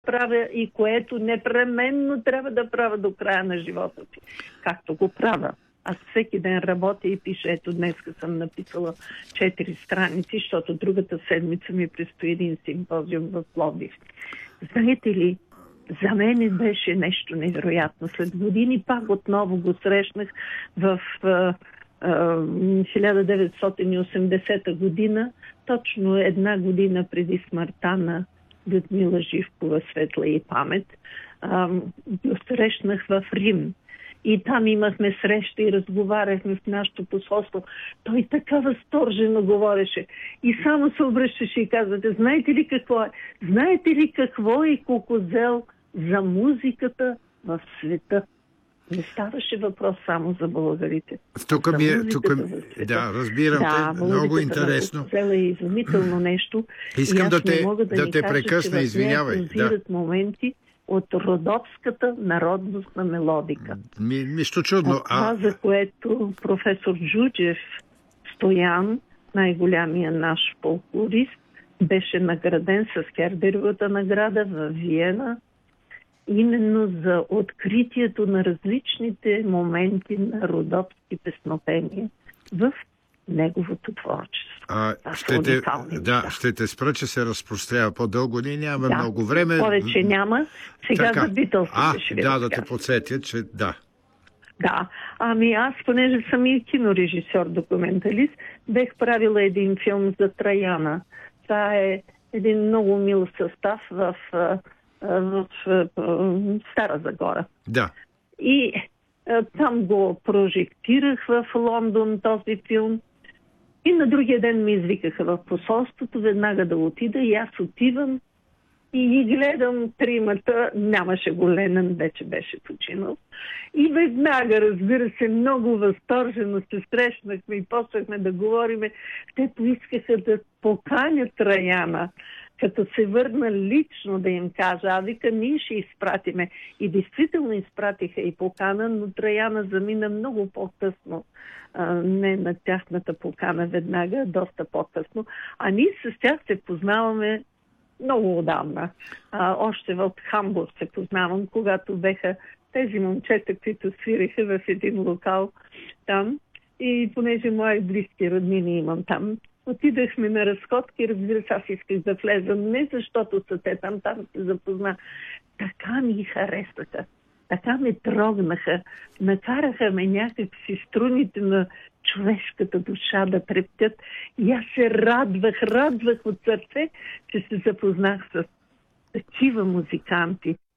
правя и което непременно трябва да правя до края на живота си. Както го правя. Аз всеки ден работя и пиша. Ето днеска съм написала 4 страници, защото другата седмица ми предстои един симпозиум в Пловдив. Знаете ли, за мен беше нещо невероятно. След години пак отново го срещнах в 1980 година, точно една година преди смъртта на Людмила Живкова, светла и памет. Го срещнах в Рим. И там имахме среща и разговаряхме в нашото посолство. Той така възторжено говореше. И само се обръщаше и казвате, знаете ли какво е? Знаете ли какво е Кукузел за музиката в света? Не ставаше въпрос само за българите. Тук ми да, разбирам. Да, много интересно. Кукузел е изумително нещо. Искам да те прекъсна, извинявай. Да. Моменти от родопската народностна мелодика. Нищо чудно. Това, за което професор Джуджев Стоян, най-голямия наш фолклорист, беше награден с Херберовата награда в Виена, именно за откритието на различните моменти на родопски песнопения в неговото творчество. Ще те спра, че се разпрострява по-дълго. Ние нямаме много време. Повече няма. Сега за Битълсите ще ви да те подсетя, че да. Да. Аз, понеже съм и кинорежисьор, документалист, бех правила един филм за Траяна. Това е един много мил състав в Стара Загора. Да. И там го прожектирах в Лондон, този филм. И на другия ден ми извикаха в посолството, веднага да отида, и аз отивам и ги гледам тримата. Нямаше го Ленън, вече беше починал. И веднага, разбира се, много възторжено се срещнахме и почнахме да говориме. Те поискаха да поканят Траяна, като се върна лично да им кажа, вика, ние ще изпратиме. И действително изпратиха и покана, но Траяна замина много по-късно. Не на тяхната покана веднага, доста по-късно. А ние с тях се познаваме много отдавна. Още в Хамбург се познавам, когато беха тези момчета, които свириха в един локал там. И понеже мои близки роднини имам там, отидахме на разходки, разбира се, аз исках да влезам, не защото са те там се запознах. Така ми харесаха, така ме трогнаха, накараха ме някакси струните на човешката душа да трептят. И аз се радвах от сърце, че се запознах с такива музиканти.